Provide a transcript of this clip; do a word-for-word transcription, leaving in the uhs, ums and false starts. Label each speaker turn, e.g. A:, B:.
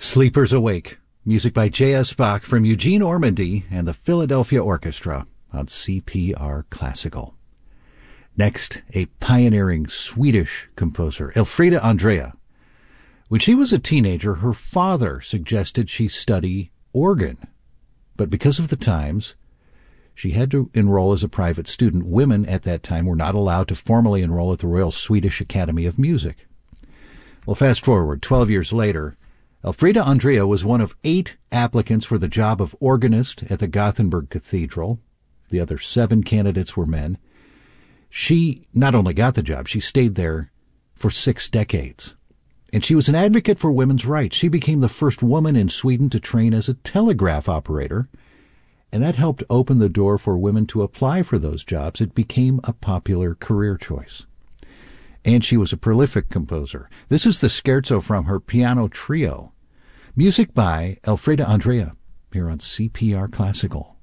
A: Sleepers Awake, music by J S. Bach from Eugene Ormandy and the Philadelphia Orchestra on C P R Classical. Next, a pioneering Swedish composer, Elfriede Andrea. When she was a teenager, her father suggested she study organ. But because of the times, she had to enroll as a private student. Women at that time were not allowed to formally enroll at the Royal Swedish Academy of Music. Well, fast forward, twelve years later, Elfriede Andrea was one of eight applicants for the job of organist at the Gothenburg Cathedral. The other seven candidates were men. She not only got the job, she stayed there for six decades. And she was an advocate for women's rights. She became the first woman in Sweden to train as a telegraph operator, and that helped open the door for women to apply for those jobs. It became a popular career choice. And she was a prolific composer. This is the scherzo from her piano trio. Music by Elfriede Andrea here on C P R Classical.